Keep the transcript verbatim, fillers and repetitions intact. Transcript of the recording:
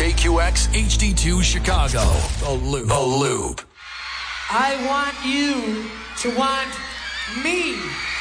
K Q X H D two Chicago. The Loop. The Loop. I want you to want me.